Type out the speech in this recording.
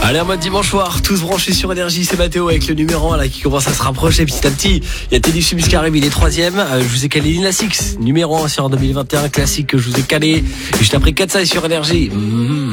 Allez, en mode dimanche soir, tous branchés sur Énergie, c'est Mathéo avec le numéro 1 là qui commence à se rapprocher petit à petit. Il y a Teddy Subs qui arrive, il est 3ème. Je vous ai calé Lil Nas X, numéro 1 sur 2021, classique que je vous ai calé. Juste après 4 sur Énergie.